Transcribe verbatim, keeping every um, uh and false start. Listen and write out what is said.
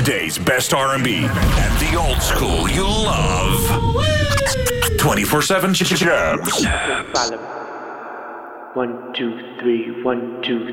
Today's best R and B and the old school you love. twenty-four seven Jabs. One, two, three, one, two,